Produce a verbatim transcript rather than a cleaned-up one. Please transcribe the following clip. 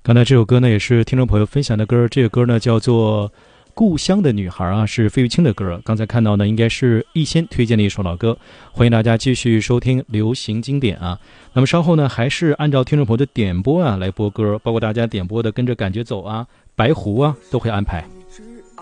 刚才这首歌呢也是听众朋友分享的歌，这个歌呢叫做故乡的女孩啊，是费玉清的歌。刚才看到呢应该是逸仙推荐的一首老歌，欢迎大家继续收听流行经典啊。那么稍后呢还是按照听众朋友的点播啊来播歌，包括大家点播的跟着感觉走啊、白狐啊都会安排。